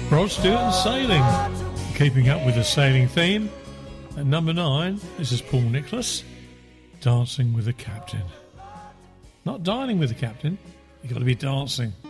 Rod Stewart and Sailing. Keeping up with the sailing theme. At number 9, this is Paul Nicholas. Dancing with the Captain. Not dining with the Captain. You've got to be dancing.